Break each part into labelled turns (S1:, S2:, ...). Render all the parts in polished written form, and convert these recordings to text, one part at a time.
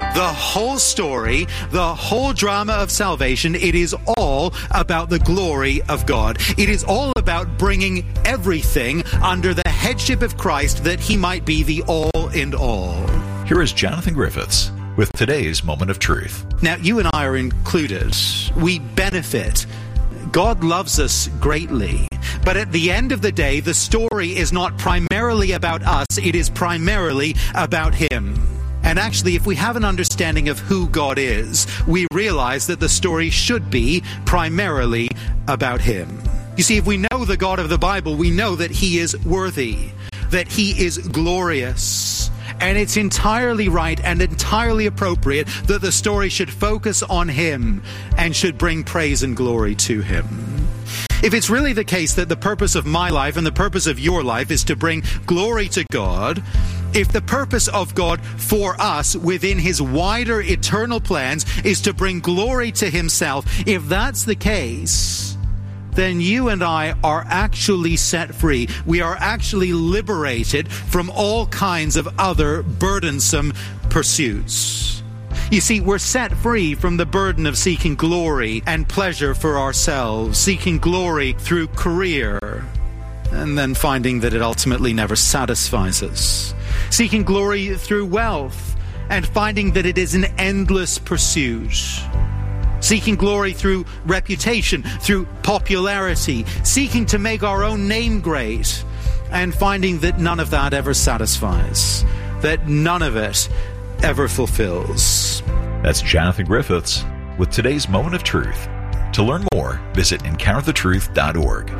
S1: The whole story, the whole drama of salvation, it is all about the glory of God. It is all about bringing everything under the headship of Christ that he might be the all in all.
S2: Here is Jonathan Griffiths with today's Moment of Truth.
S1: Now, you and I are included. We benefit. God loves us greatly. But at the end of the day, the story is not primarily about us. It is primarily about him. And actually, if we have an understanding of who God is, we realize that the story should be primarily about him. You see, if we know the God of the Bible, we know that he is worthy, that he is glorious. And it's entirely right and entirely appropriate that the story should focus on him and should bring praise and glory to him. If it's really the case that the purpose of my life and the purpose of your life is to bring glory to God, if the purpose of God for us within his wider eternal plans is to bring glory to himself, if that's the case, then you and I are actually set free. We are actually liberated from all kinds of other burdensome pursuits. You see, we're set free from the burden of seeking glory and pleasure for ourselves, seeking glory through career, and then finding that it ultimately never satisfies us. Seeking glory through wealth and finding that it is an endless pursuit. Seeking glory through reputation, through popularity, seeking to make our own name great, and finding that none of that ever satisfies, that none of it ever fulfills.
S2: That's Jonathan Griffiths with today's Moment of Truth. To learn more, visit encounterthetruth.org.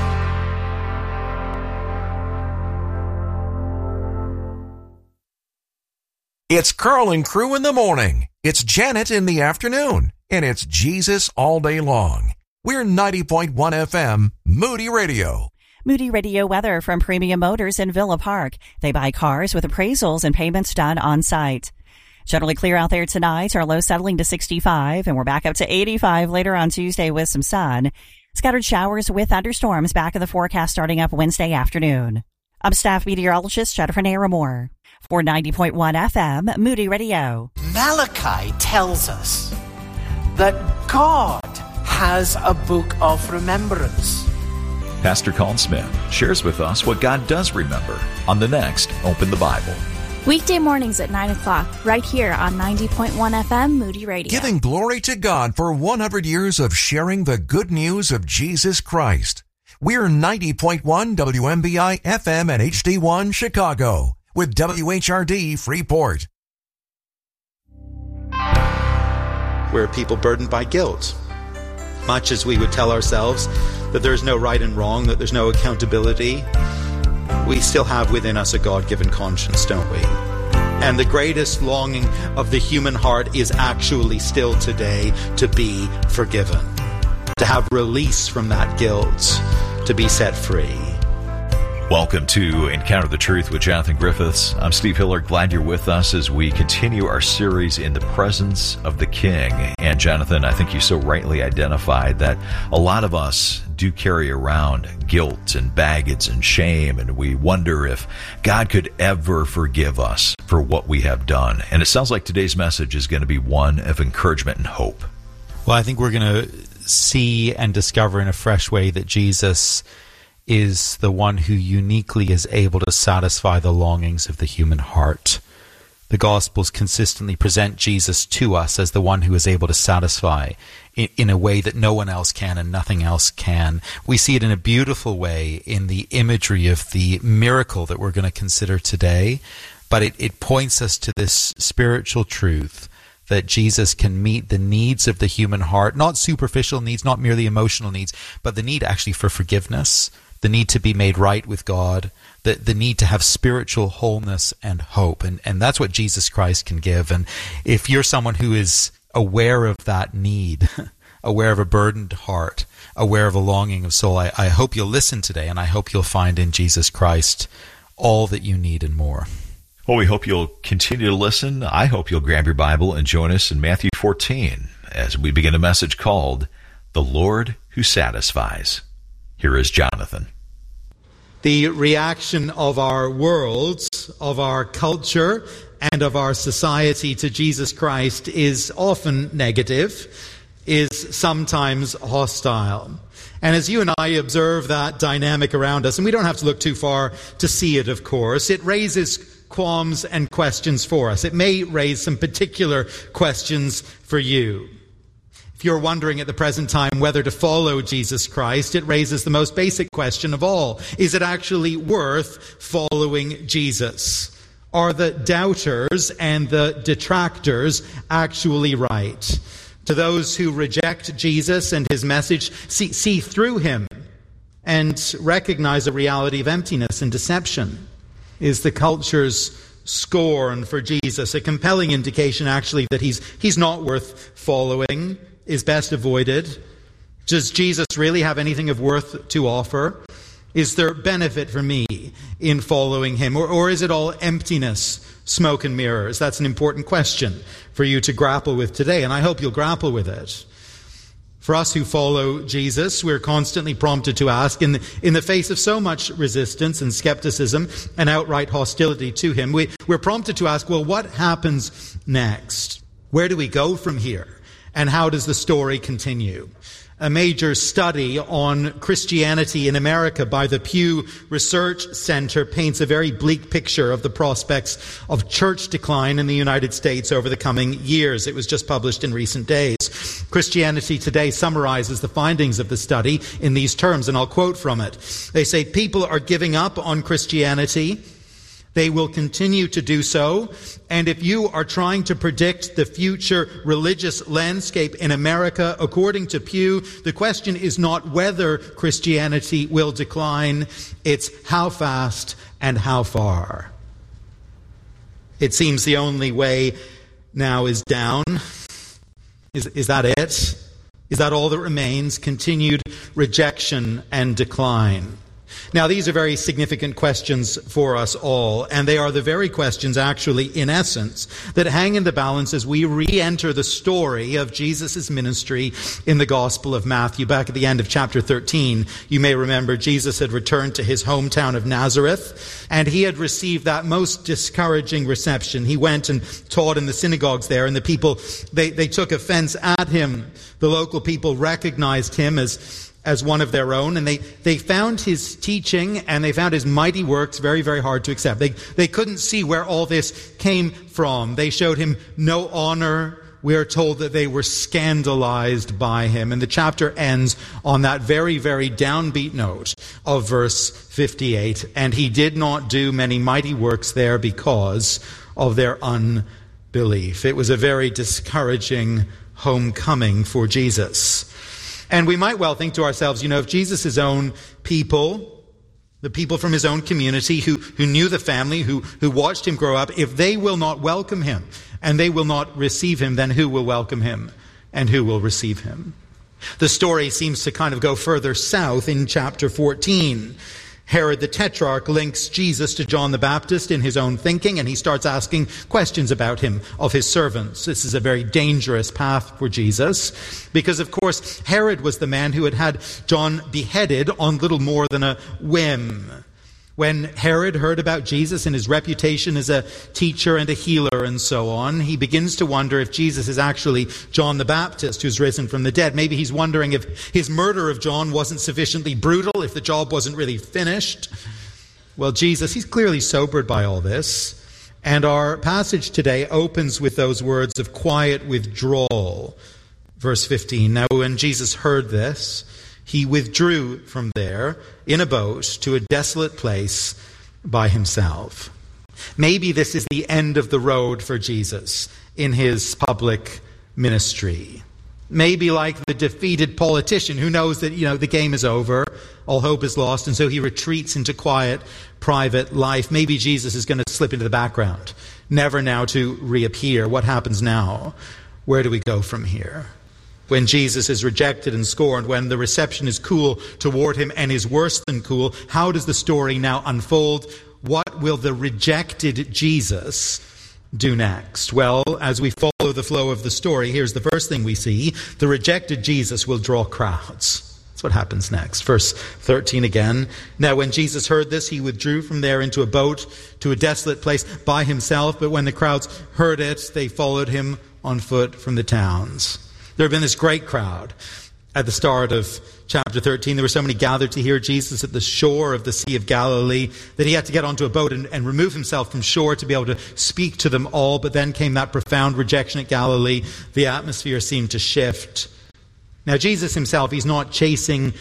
S3: It's Carl and Crew in the morning. It's Janet in the afternoon. And it's Jesus all day long. We're 90.1 FM, Moody Radio.
S4: Moody Radio weather from Premium Motors in Villa Park. They buy cars with appraisals and payments done on site. Generally clear out there tonight. Our low settling to 65, and we're back up to 85 later on Tuesday with some sun. Scattered showers with thunderstorms back in the forecast starting up Wednesday afternoon. I'm staff meteorologist Jennifer Naramore for 90.1 FM, Moody Radio.
S5: Malachi tells us that God has a book of remembrance.
S2: Pastor Colin Smith shares with us what God does remember on the next Open the Bible.
S6: Weekday mornings at 9 o'clock, right here on 90.1 FM, Moody Radio.
S3: Giving glory to God for 100 years of sharing the good news of Jesus Christ. We're 90.1 WMBI FM and HD1 Chicago with WHRD Freeport.
S1: We're people burdened by guilt. Much as we would tell ourselves that there's no right and wrong, that there's no accountability, we still have within us a God-given conscience, don't we? And the greatest longing of the human heart is actually still today to be forgiven, to have release from that guilt, to be set free.
S2: Welcome to Encounter the Truth with Jonathan Griffiths. I'm Steve Hiller. Glad you're with us as we continue our series in the presence of the King. And Jonathan, I think you so rightly identified that a lot of us do carry around guilt and baggage and shame, and we wonder if God could ever forgive us for what we have done. And it sounds like today's message is going to be one of encouragement and hope.
S7: Well, I think we're going to see and discover in a fresh way that Jesus is the one who uniquely is able to satisfy the longings of the human heart. The Gospels consistently present Jesus to us as the one who is able to satisfy in a way that no one else can and nothing else can. We see it in a beautiful way in the imagery of the miracle that we're going to consider today, but it points us to this spiritual truth that Jesus can meet the needs of the human heart, not superficial needs, not merely emotional needs, but the need actually for forgiveness, the need to be made right with God, the need to have spiritual wholeness and hope. And that's what Jesus Christ can give. And if you're someone who is aware of that need, aware of a burdened heart, aware of a longing of soul, I hope you'll listen today, and I hope you'll find in Jesus Christ all that you need and more.
S2: Well, we hope you'll continue to listen. I hope you'll grab your Bible and join us in Matthew 14 as we begin a message called The Lord Who Satisfies. Here is Jonathan.
S1: The reaction of our world, of our culture, and of our society to Jesus Christ is often negative, is sometimes hostile. And as you and I observe that dynamic around us, and we don't have to look too far to see it, of course, it raises qualms and questions for us. It may raise some particular questions for you. If you're wondering at the present time whether to follow Jesus Christ, it raises the most basic question of all. Is it actually worth following Jesus? Are the doubters and the detractors actually right? To those who reject Jesus and his message, see through him and recognize a reality of emptiness and deception. Is the culture's scorn for Jesus a compelling indication actually that he's not worth following, is best avoided? Does Jesus really have anything of worth to offer? Is there benefit for me in following him? Or is it all emptiness, smoke and mirrors? That's an important question for you to grapple with today, and I hope you'll grapple with it. For us who follow Jesus, we're constantly prompted to ask, in the face of so much resistance and skepticism and outright hostility to him, we're prompted to ask, well, what happens next? Where do we go from here? And how does the story continue? A major study on Christianity in America by the Pew Research Center paints a very bleak picture of the prospects of church decline in the United States over the coming years. It was just published in recent days. Christianity Today summarizes the findings of the study in these terms, and I'll quote from it. They say, people are giving up on Christianity. They will continue to do so. And if you are trying to predict the future religious landscape in America, according to Pew, the question is not whether Christianity will decline, it's how fast and how far. It seems the only way now is down. Is that it? Is that all that remains? Continued rejection and decline. Now, these are very significant questions for us all, and they are the very questions, actually, in essence, that hang in the balance as we re-enter the story of Jesus' ministry in the Gospel of Matthew. Back at the end of chapter 13, you may remember Jesus had returned to his hometown of Nazareth, and he had received that most discouraging reception. He went and taught in the synagogues there, and the people, they took offense at him. The local people recognized him as one of their own, and they found his teaching and they found his mighty works very, very hard to accept. They couldn't see where all this came from. They showed him no honor. We are told that they were scandalized by him. And the chapter ends on that very, very downbeat note of verse 58. And he did not do many mighty works there because of their unbelief. It was a very discouraging homecoming for Jesus. And we might well think to ourselves, if Jesus' own people, the people from his own community who knew the family, who watched him grow up, if they will not welcome him and they will not receive him, then who will welcome him and who will receive him? The story seems to kind of go further south in chapter 14. Herod the Tetrarch links Jesus to John the Baptist in his own thinking, and he starts asking questions about him, of his servants. This is a very dangerous path for Jesus, because, of course, Herod was the man who had John beheaded on little more than a whim. When Herod heard about Jesus and his reputation as a teacher and a healer and so on, he begins to wonder if Jesus is actually John the Baptist who's risen from the dead. Maybe he's wondering if his murder of John wasn't sufficiently brutal, if the job wasn't really finished. Well, Jesus, he's clearly sobered by all this. And our passage today opens with those words of quiet withdrawal. Verse 15, now when Jesus heard this, he withdrew from there in a boat to a desolate place by himself. Maybe this is the end of the road for Jesus in his public ministry. Maybe like the defeated politician who knows that, the game is over, all hope is lost, and so he retreats into quiet, private life. Maybe Jesus is going to slip into the background, never now to reappear. What happens now? Where do we go from here? When Jesus is rejected and scorned, when the reception is cool toward him and is worse than cool, how does the story now unfold? What will the rejected Jesus do next? Well, as we follow the flow of the story, here's the first thing we see. The rejected Jesus will draw crowds. That's what happens next. Verse 13 again. Now when Jesus heard this, he withdrew from there into a boat to a desolate place by himself. But when the crowds heard it, they followed him on foot from the towns. There had been this great crowd. At the start of chapter 13, there were so many gathered to hear Jesus at the shore of the Sea of Galilee that he had to get onto a boat and remove himself from shore to be able to speak to them all. But then came that profound rejection at Galilee. The atmosphere seemed to shift. Now, Jesus himself, he's not chasing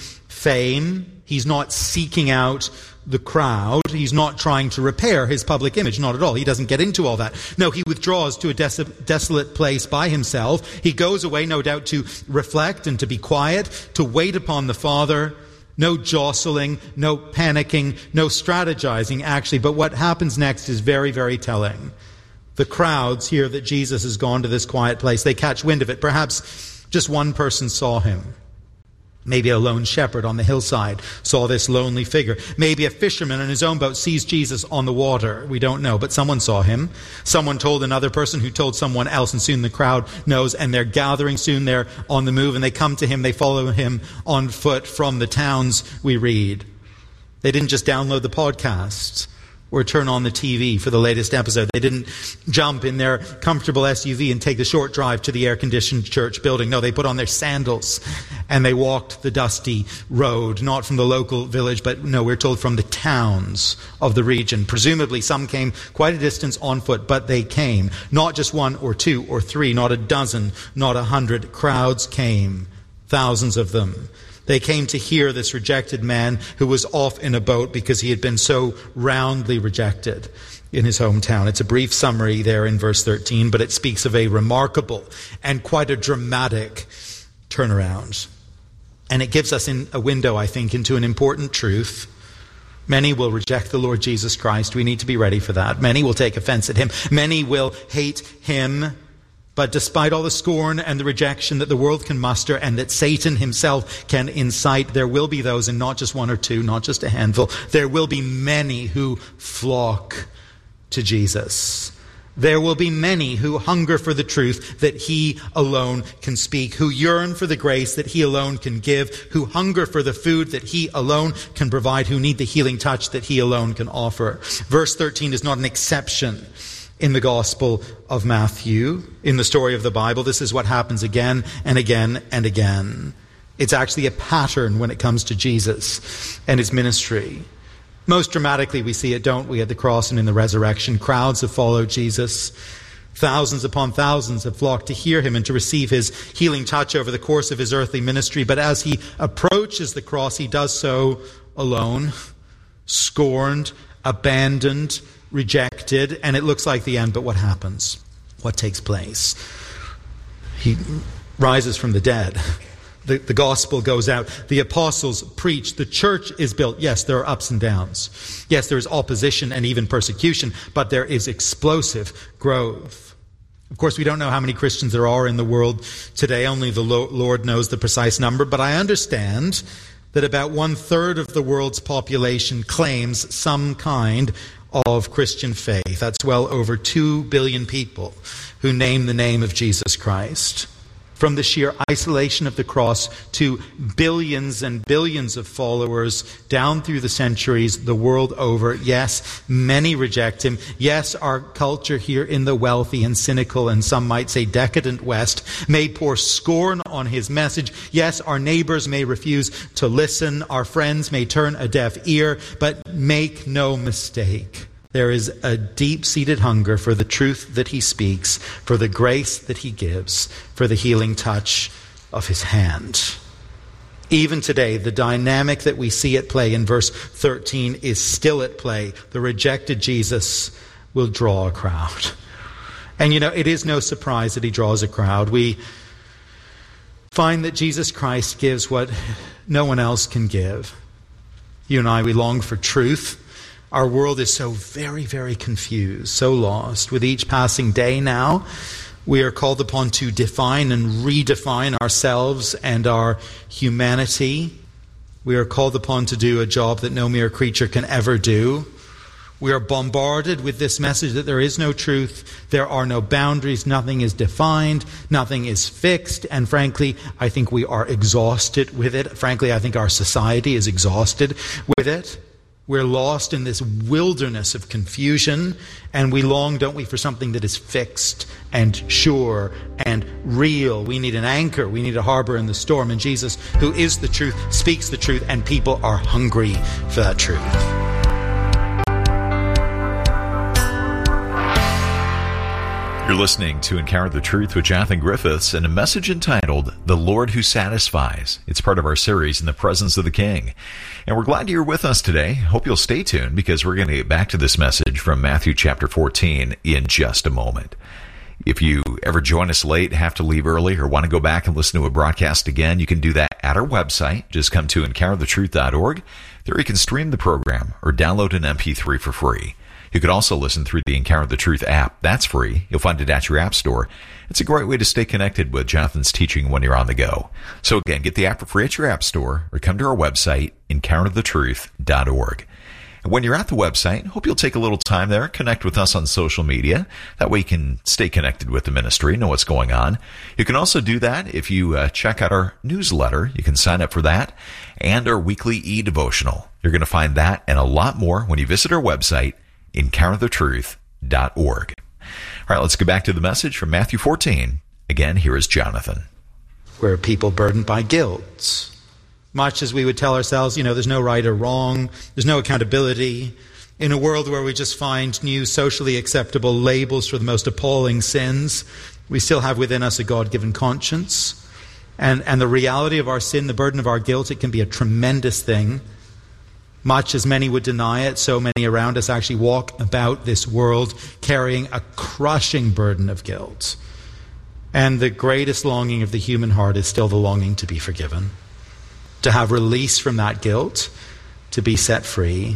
S1: fame. He's not seeking out the crowd. He's not trying to repair his public image. Not at all. He doesn't get into all that. No, he withdraws to a desolate place by himself. He goes away, no doubt, to reflect and to be quiet, to wait upon the Father. No jostling, no panicking, no strategizing, actually. But what happens next is very, very telling. The crowds hear that Jesus has gone to this quiet place. They catch wind of it. Perhaps just one person saw him. Maybe a lone shepherd on the hillside saw this lonely figure. Maybe a fisherman in his own boat sees Jesus on the water. We don't know, but someone saw him. Someone told another person who told someone else, and soon the crowd knows, and they're gathering. Soon they're on the move, and they come to him. They follow him on foot from the towns, we read. They didn't just download the podcast or turn on the TV for the latest episode. They didn't jump in their comfortable SUV and take the short drive to the air-conditioned church building. No, they put on their sandals and they walked the dusty road, not from the local village, but no, we're told from the towns of the region. Presumably some came quite a distance on foot, but they came. Not just one or two or three, not a dozen, not 100. Crowds came, thousands of them. They came to hear this rejected man who was off in a boat because he had been so roundly rejected in his hometown. It's a brief summary there in verse 13, but it speaks of a remarkable and quite a dramatic turnaround. And it gives us a window, I think, into an important truth. Many will reject the Lord Jesus Christ. We need to be ready for that. Many will take offense at him. Many will hate him. But despite all the scorn and the rejection that the world can muster and that Satan himself can incite, there will be those, and not just one or two, not just a handful, there will be many who flock to Jesus. There will be many who hunger for the truth that he alone can speak, who yearn for the grace that he alone can give, who hunger for the food that he alone can provide, who need the healing touch that he alone can offer. Verse 13 is not an exception in the Gospel of Matthew. In the story of the Bible, this is what happens again and again and again. It's actually a pattern when it comes to Jesus and his ministry. Most dramatically, we see it, don't we, at the cross and in the resurrection. Crowds have followed Jesus. Thousands upon thousands have flocked to hear him and to receive his healing touch over the course of his earthly ministry. But as he approaches the cross, he does so alone, scorned, abandoned, rejected, and it looks like the end. But what happens? What takes place? He rises from the dead. The gospel goes out. The apostles preach. The church is built. Yes, there are ups and downs. Yes, there is opposition and even persecution, but there is explosive growth. Of course, we don't know how many Christians there are in the world today. Only the Lord knows the precise number, but I understand that about 1/3 of the world's population claims some kind of Christian faith. That's well over 2 billion people who name the name of Jesus Christ. From the sheer isolation of the cross to billions and billions of followers down through the centuries, the world over. Yes, many reject him. Yes, our culture here in the wealthy and cynical and some might say decadent West may pour scorn on his message. Yes, our neighbors may refuse to listen. Our friends may turn a deaf ear. But make no mistake, there is a deep-seated hunger for the truth that he speaks, for the grace that he gives, for the healing touch of his hand. Even today, the dynamic that we see at play in verse 13 is still at play. The rejected Jesus will draw a crowd. And it is no surprise that he draws a crowd. We find that Jesus Christ gives what no one else can give. You and I, we long for truth. Our world is so very, very confused, so lost. With each passing day now, we are called upon to define and redefine ourselves and our humanity. We are called upon to do a job that no mere creature can ever do. We are bombarded with this message that there is no truth, there are no boundaries, nothing is defined, nothing is fixed, and frankly, I think we are exhausted with it. Frankly, I think our society is exhausted with it. We're lost in this wilderness of confusion, and we long, don't we, for something that is fixed and sure and real. We need an anchor. We need a harbor in the storm. And Jesus, who is the truth, speaks the truth, and people are hungry for that truth.
S2: You're listening to Encounter the Truth with Jonathan Griffiths and a message entitled, The Lord Who Satisfies. It's part of our series, In the Presence of the King. And we're glad you're with us today. Hope you'll stay tuned because we're going to get back to this message from Matthew chapter 14 in just a moment. If you ever join us late, have to leave early, or want to go back and listen to a broadcast again, you can do that at our website. Just come to encounterthetruth.org. There you can stream the program or download an MP3 for free. You could also listen through the Encounter the Truth app. That's free. You'll find it at your app store. It's a great way to stay connected with Jonathan's teaching when you're on the go. So again, get the app for free at your app store or come to our website, encounterthetruth.org. And when you're at the website, hope you'll take a little time there, connect with us on social media. That way you can stay connected with the ministry, know what's going on. You can also do that if you check out our newsletter. You can sign up for that and our weekly e-devotional. You're going to find that and a lot more when you visit our website, encounterthetruth.org. All right, let's get back to the message from Matthew 14. Again, here is Jonathan.
S1: We're people burdened by guilt. Much as we would tell ourselves, there's no right or wrong, there's no accountability. In a world where we just find new socially acceptable labels for the most appalling sins, we still have within us a God-given conscience. And the reality of our sin, the burden of our guilt, it can be a tremendous thing. Much as many would deny it, so many around us actually walk about this world carrying a crushing burden of guilt. And the greatest longing of the human heart is still the longing to be forgiven, to have release from that guilt, to be set free.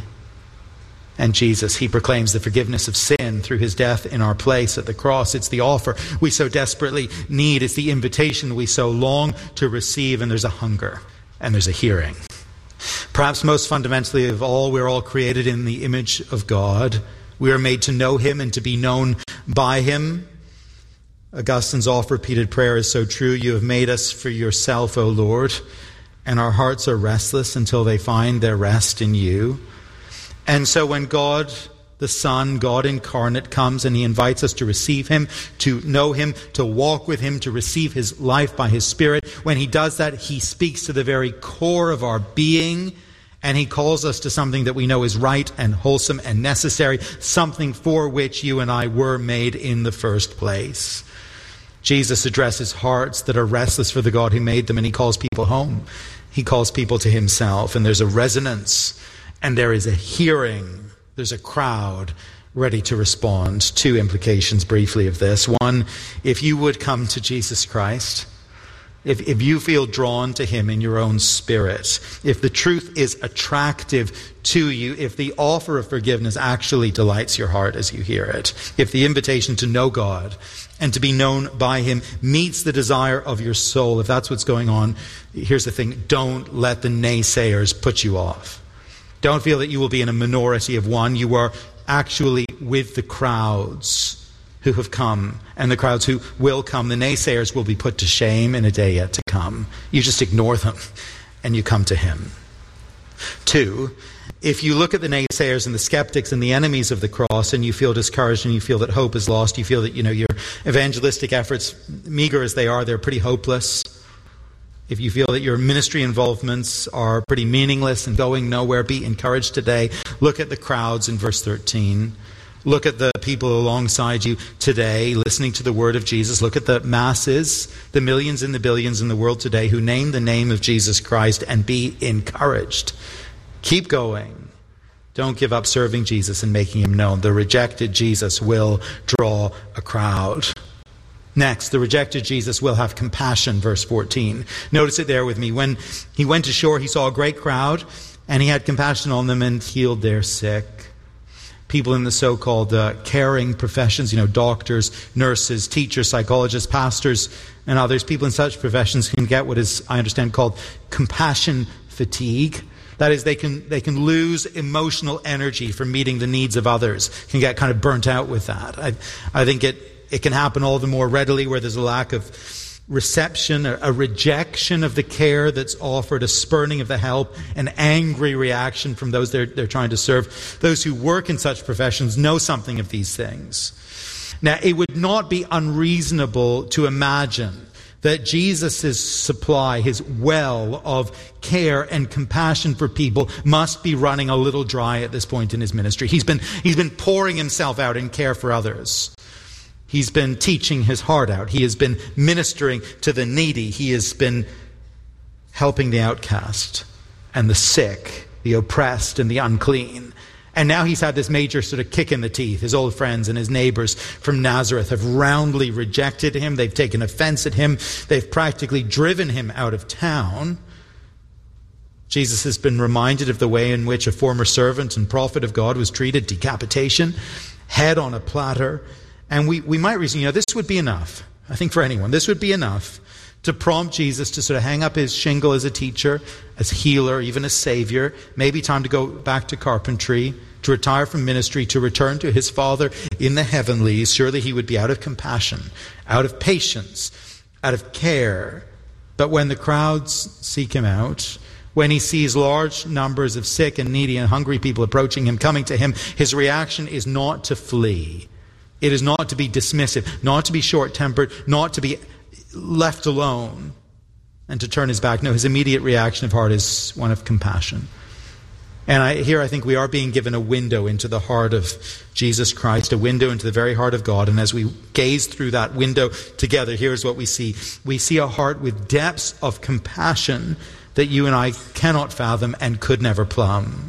S1: And Jesus, he proclaims the forgiveness of sin through his death in our place at the cross. It's the offer we so desperately need. It's the invitation we so long to receive. And there's a hunger and there's a hearing. Perhaps most fundamentally of all, we're all created in the image of God. We are made to know him and to be known by him. Augustine's oft-repeated prayer is so true. You have made us for yourself, O Lord, and our hearts are restless until they find their rest in you. And so when God, the Son, God incarnate, comes and he invites us to receive him, to know him, to walk with him, to receive his life by his Spirit, when he does that, he speaks to the very core of our being, and he calls us to something that we know is right and wholesome and necessary, something for which you and I were made in the first place. Jesus addresses hearts that are restless for the God who made them, and he calls people home. He calls people to himself, and there's a resonance, and there is a hearing. There's a crowd ready to respond. Two implications briefly of this. One, if you would come to Jesus Christ, if you feel drawn to him in your own spirit, if the truth is attractive to you, if the offer of forgiveness actually delights your heart as you hear it, if the invitation to know God and to be known by him meets the desire of your soul, if that's what's going on, here's the thing, don't let the naysayers put you off. Don't feel that you will be in a minority of one. You are actually with the crowds who have come and the crowds who will come. The naysayers will be put to shame in a day yet to come. You just ignore them and you come to him. Two, if you look at the naysayers and the skeptics and the enemies of the cross and you feel discouraged and you feel that hope is lost, you feel that your evangelistic efforts, meager as they are, they're pretty hopeless. If you feel that your ministry involvements are pretty meaningless and going nowhere, be encouraged today. Look at the crowds in verse 13. Look at the people alongside you today, listening to the word of Jesus. Look at the masses, the millions and the billions in the world today who name the name of Jesus Christ, and be encouraged. Keep going. Don't give up serving Jesus and making him known. The rejected Jesus will draw a crowd. Next, the rejected Jesus will have compassion, verse 14. Notice it there with me. When he went ashore, he saw a great crowd, and he had compassion on them and healed their sick. People in the so-called caring professions, doctors, nurses, teachers, psychologists, pastors, and others, people in such professions can get what is, I understand, called compassion fatigue. That is, they can lose emotional energy for meeting the needs of others, can get kind of burnt out with that. I think it can happen all the more readily where there's a lack of reception, a rejection of the care that's offered, a spurning of the help, an angry reaction from those they're trying to serve. Those who work in such professions know something of these things. Now, it would not be unreasonable to imagine that Jesus' supply, his well of care and compassion for people, must be running a little dry at this point in his ministry. He's been pouring himself out in care for others. He's been teaching his heart out. He has been ministering to the needy. He has been helping the outcast and the sick, the oppressed and the unclean. And now he's had this major sort of kick in the teeth. His old friends and his neighbors from Nazareth have roundly rejected him. They've taken offense at him. They've practically driven him out of town. Jesus has been reminded of the way in which a former servant and prophet of God was treated: decapitation, head on a platter. And we might reason, this would be enough. I think for anyone, this would be enough to prompt Jesus to sort of hang up his shingle as a teacher, as healer, even as savior. Maybe time to go back to carpentry, to retire from ministry, to return to his Father in the heavenlies. Surely he would be out of compassion, out of patience, out of care. But when the crowds seek him out, when he sees large numbers of sick and needy and hungry people approaching him, coming to him, his reaction is not to flee. It is not to be dismissive, not to be short-tempered, not to be left alone and to turn his back. No, his immediate reaction of heart is one of compassion. And I think we are being given a window into the heart of Jesus Christ, a window into the very heart of God. And as we gaze through that window together, here's what we see. We see a heart with depths of compassion that you and I cannot fathom and could never plumb.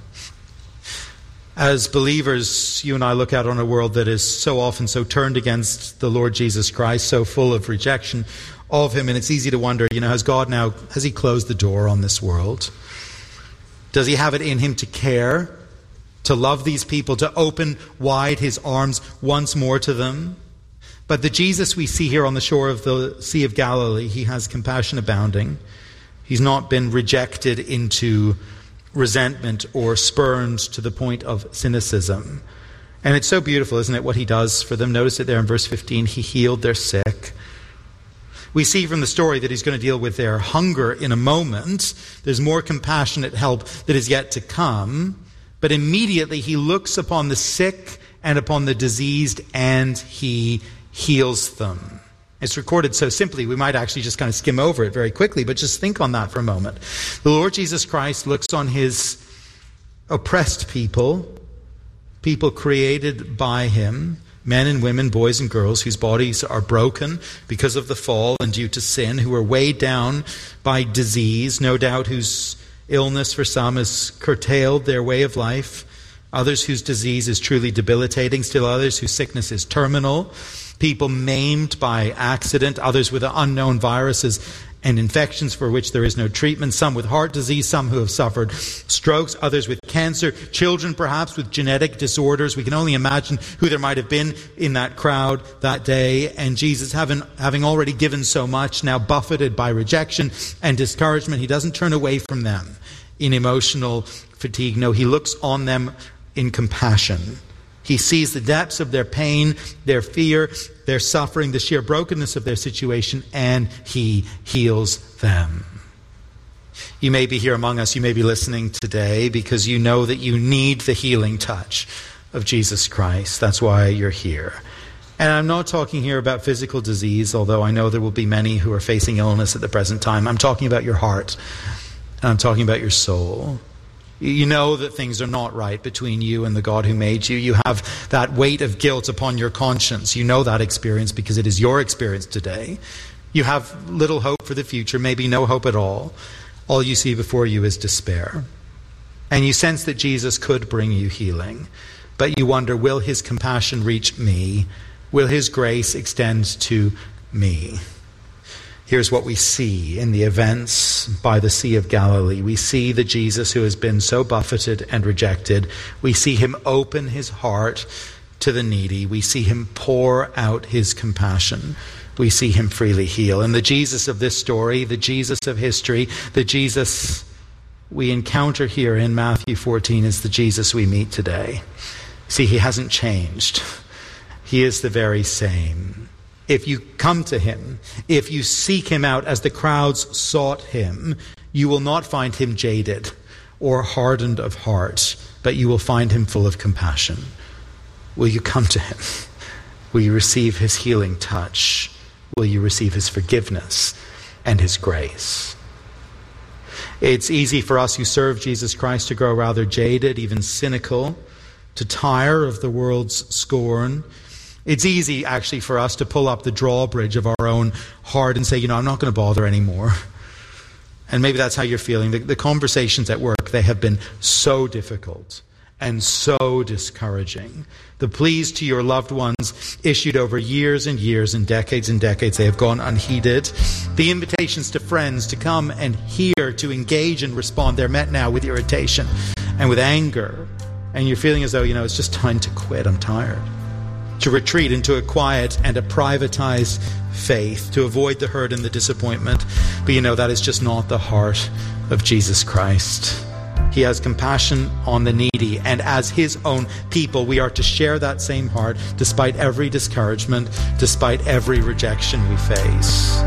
S1: As believers, you and I look out on a world that is so often so turned against the Lord Jesus Christ, so full of rejection of him, and it's easy to wonder, has he closed the door on this world? Does he have it in him to care, to love these people, to open wide his arms once more to them? But the Jesus we see here on the shore of the Sea of Galilee, he has compassion abounding. He's not been rejected into resentment or spurned to the point of cynicism. And it's so beautiful, isn't it, what he does for them? Notice it there in verse 15. He healed their sick. We see from the story that he's going to deal with their hunger in a moment. There's more compassionate help that is yet to come. But immediately he looks upon the sick and upon the diseased and he heals them. It's recorded so simply, we might actually just kind of skim over it very quickly, but just think on that for a moment. The Lord Jesus Christ looks on his oppressed people created by him, men and women, boys and girls, whose bodies are broken because of the fall and due to sin, who are weighed down by disease, no doubt whose illness for some has curtailed their way of life, others whose disease is truly debilitating, still others whose sickness is terminal, people maimed by accident, others with unknown viruses and infections for which there is no treatment, some with heart disease, some who have suffered strokes, others with cancer, children perhaps with genetic disorders. We can only imagine who there might have been in that crowd that day. And Jesus, having already given so much, now buffeted by rejection and discouragement, he doesn't turn away from them in emotional fatigue. No, he looks on them in compassion. He sees the depths of their pain, their fear, their suffering, the sheer brokenness of their situation, and he heals them. You may be here among us, you may be listening today because you know that you need the healing touch of Jesus Christ. That's why you're here. And I'm not talking here about physical disease, although I know there will be many who are facing illness at the present time. I'm talking about your heart, and I'm talking about your soul. You know that things are not right between you and the God who made you. You have that weight of guilt upon your conscience. You know that experience because it is your experience today. You have little hope for the future, maybe no hope at all. All you see before you is despair. And you sense that Jesus could bring you healing. But you wonder, will his compassion reach me? Will his grace extend to me? Here's what we see in the events by the Sea of Galilee. We see the Jesus who has been so buffeted and rejected. We see him open his heart to the needy. We see him pour out his compassion. We see him freely heal. And the Jesus of this story, the Jesus of history, the Jesus
S7: we encounter here in Matthew 14 is the Jesus we meet today. See, he hasn't changed. He is the very same. If you come to him, if you seek him out as the crowds sought him, you will not find him jaded or hardened of heart, but you will find him full of compassion. Will you come to him? Will you receive his healing touch? Will you receive his forgiveness and his grace? It's easy for us who serve Jesus Christ to grow rather jaded, even cynical, to tire of the world's scorn. It's easy, actually, for us to pull up the drawbridge of our own heart and say, I'm not going to bother anymore. And maybe that's how you're feeling. The conversations at work, they have been so difficult and so discouraging. The pleas to your loved ones issued over years and years and decades, they have gone unheeded. The invitations to friends to come and hear, to engage and respond, they're met now with irritation and with anger. And you're feeling as though, it's just time to quit. I'm tired. To retreat into a quiet and a privatized faith, to avoid the hurt and the disappointment. But that is just not the heart of Jesus Christ. He has compassion on the needy, and as his own people, we are to share that same heart despite every discouragement, despite every rejection we face.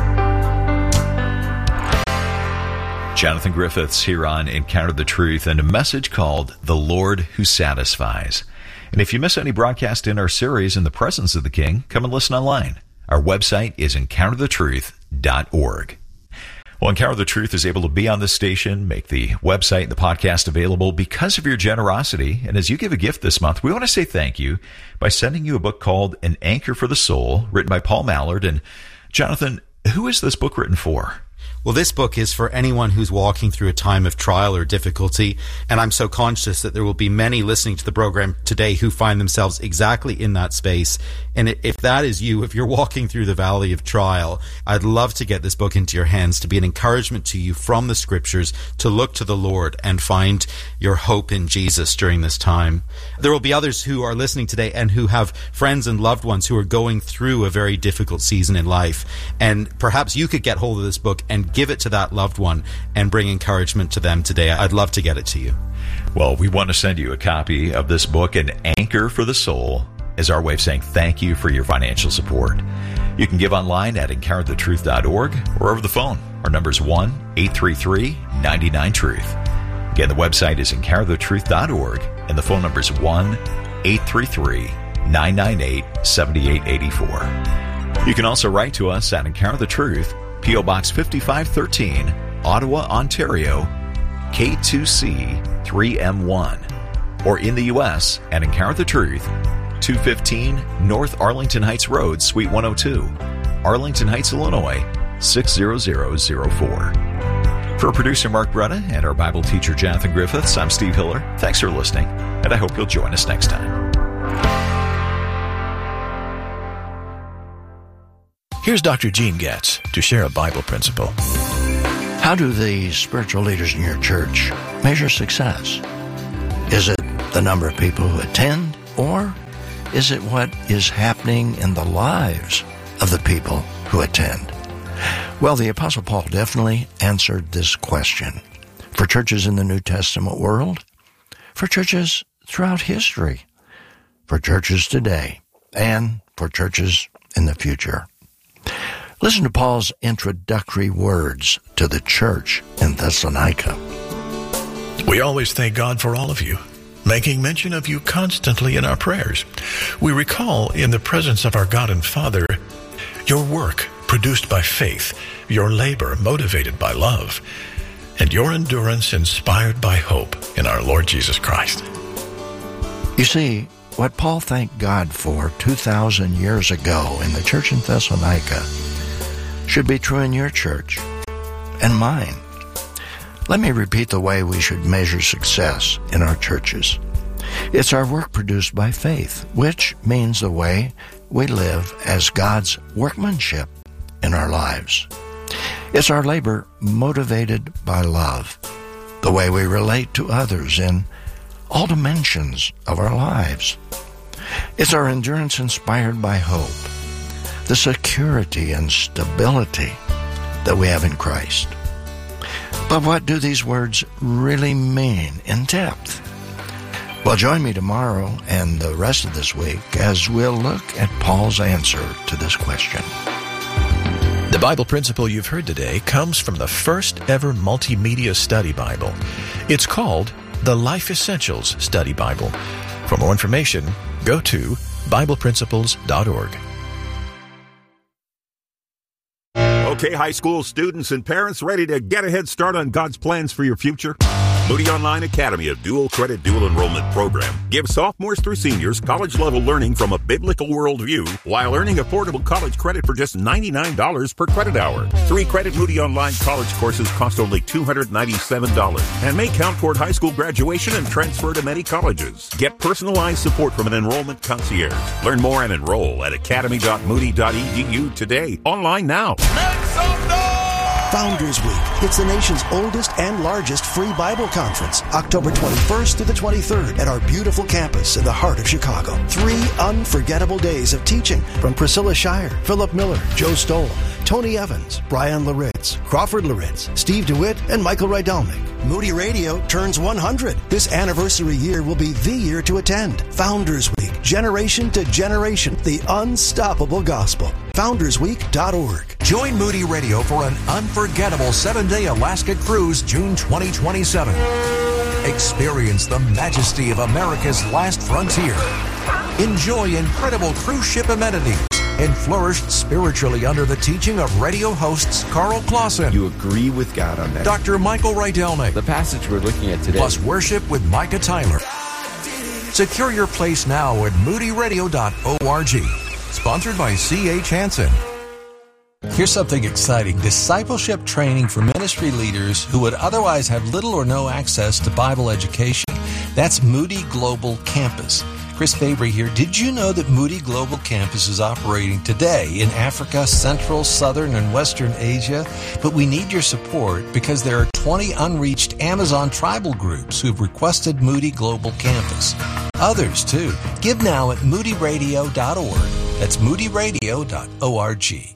S2: Jonathan Griffiths here on Encounter the Truth, and a message called The Lord Who Satisfies. And if you miss any broadcast in our series In the Presence of the King, come and listen online. Our website is encounterthetruth.org. Well, Encounter the Truth is able to be on this station, make the website and the podcast available because of your generosity. And as you give a gift this month, we want to say thank you by sending you a book called An Anchor for the Soul, written by Paul Mallard. And Jonathan, who is this book written for?
S7: Well, this book is for anyone who's walking through a time of trial or difficulty, and I'm so conscious that there will be many listening to the program today who find themselves exactly in that space. And if that is you, if you're walking through the valley of trial, I'd love to get this book into your hands to be an encouragement to you from the Scriptures to look to the Lord and find your hope in Jesus during this time. There will be others who are listening today and who have friends and loved ones who are going through a very difficult season in life, and perhaps you could get hold of this book and give it to that loved one and bring encouragement to them today. I'd love to get it to you.
S2: Well, we want to send you a copy of this book, An Anchor for the Soul, as our way of saying thank you for your financial support. You can give online at encounterthetruth.org or over the phone. Our number is 1-833-99-TRUTH. Again, the website is encounterthetruth.org, and the phone number is 1-833-998-7884. You can also write to us at Encounter the Truth, P.O. Box 5513, Ottawa, Ontario, K2C 3M1. Or in the U.S. at Encounter the Truth, 215 North Arlington Heights Road, Suite 102, Arlington Heights, Illinois, 60004. For producer Mark Bretta and our Bible teacher Jonathan Griffiths, I'm Steve Hiller. Thanks for listening, and I hope you'll join us next time.
S8: Here's Dr. Gene Getz to share a Bible principle. How do the spiritual leaders in your church measure success? Is it the number of people who attend, or is it what is happening in the lives of the people who attend? Well, the Apostle Paul definitely answered this question for churches in the New Testament world, for churches throughout history, for churches today, and for churches in the future. Listen to Paul's introductory words to the church in Thessalonica.
S9: We always thank God for all of you, making mention of you constantly in our prayers. We recall in the presence of our God and Father your work produced by faith, your labor motivated by love, and your endurance inspired by hope in our Lord Jesus Christ.
S8: You see, what Paul thanked God for 2,000 years ago in the church in Thessalonica should be true in your church and mine. Let me repeat the way we should measure success in our churches. It's our work produced by faith, which means the way we live as God's workmanship in our lives. It's our labor motivated by love, the way we relate to others in all dimensions of our lives. It's our endurance inspired by hope, the security and stability that we have in Christ. But what do these words really mean in depth? Well, join me tomorrow and the rest of this week as we'll look at Paul's answer to this question.
S9: The Bible principle you've heard today comes from the first ever multimedia study Bible. It's called the Life Essentials Study Bible. For more information, go to BiblePrinciples.org.
S10: Okay, high school students and parents ready to get a head start on God's plans for your future? Moody Online Academy, a dual credit, dual enrollment program, gives sophomores through seniors college-level learning from a biblical worldview while earning affordable college credit for just $99 per credit hour. 3-credit Moody Online college courses cost only $297 and may count toward high school graduation and transfer to many colleges. Get personalized support from an enrollment concierge. Learn more and enroll at academy.moody.edu today. Online now.
S11: Founders Week. It's the nation's oldest and largest free Bible conference, October 21st through the 23rd at our beautiful campus in the heart of Chicago. 3 unforgettable days of teaching from Priscilla Shire, Philip Miller, Joe Stoll, Tony Evans, Brian Loritz, Crawford Loritz, Steve DeWitt, and Michael Rydelnik. Moody Radio turns 100. This anniversary year will be the year to attend. Founders Week, generation to generation, the unstoppable gospel. FoundersWeek.org.
S3: Join Moody Radio for an unforgettable 7-day Alaska cruise June 2027. Experience the majesty of America's last frontier. Enjoy incredible cruise ship amenities and flourish spiritually under the teaching of radio hosts Carl Clausen.
S12: You agree with God on that.
S3: Dr. Michael Rydelnik.
S12: The passage we're looking at today.
S3: Plus worship with Micah Tyler. Secure your place now at moodyradio.org. Sponsored by C.H. Hansen.
S13: Here's something exciting. Discipleship training for ministry leaders who would otherwise have little or no access to Bible education. That's Moody Global Campus. Chris Fabry here. Did you know that Moody Global Campus is operating today in Africa, Central, Southern, and Western Asia? But we need your support because there are 20 unreached Amazon tribal groups who've requested Moody Global Campus. Others, too. Give now at moodyradio.org. That's moodyradio.org.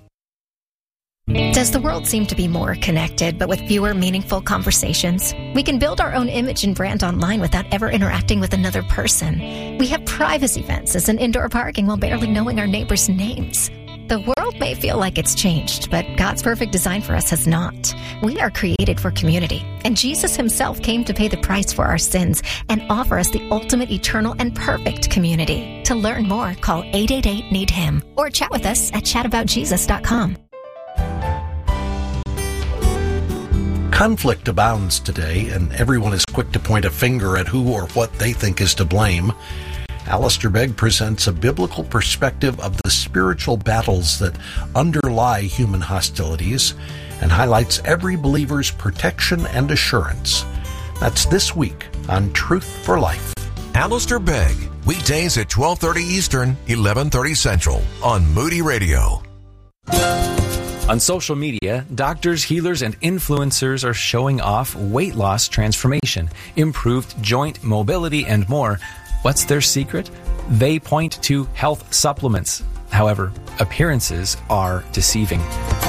S14: Does the world seem to be more connected, but with fewer meaningful conversations? We can build our own image and brand online without ever interacting with another person. We have privacy fences and indoor parking while barely knowing our neighbors' names. The world may feel like it's changed, but God's perfect design for us has not. We are created for community, and Jesus himself came to pay the price for our sins and offer us the ultimate, eternal, and perfect community. To learn more, call 888-NEED-HIM or chat with us at chataboutjesus.com.
S15: Conflict abounds today, and everyone is quick to point a finger at who or what they think is to blame. Alistair Begg presents a biblical perspective of the spiritual battles that underlie human hostilities and highlights every believer's protection and assurance. That's this week on Truth for Life.
S3: Alistair Begg, weekdays at 12:30 Eastern, 11:30 Central on Moody Radio.
S16: On social media, doctors, healers, and influencers are showing off weight loss transformation, improved joint mobility, and more. What's their secret? They point to health supplements. However, appearances are deceiving.